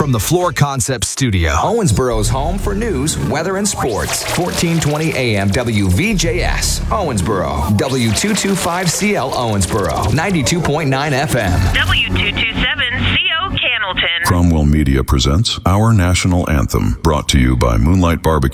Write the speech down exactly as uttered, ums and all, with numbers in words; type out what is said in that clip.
from the Floor Concepts studio. Owensboro's home for news, weather, and sports. fourteen twenty A M W V J S, Owensboro. W two twenty-five C L Owensboro. ninety-two point nine F M. W two twenty-seven C O Cannelton. Cromwell Media presents Our National Anthem, brought to you by Moonlight Barbecue.